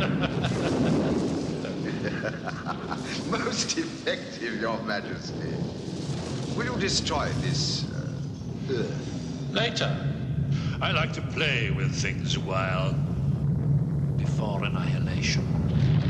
Most effective, Your Majesty. Will you destroy this Earth? Later. I like to play with things a while. Before annihilation.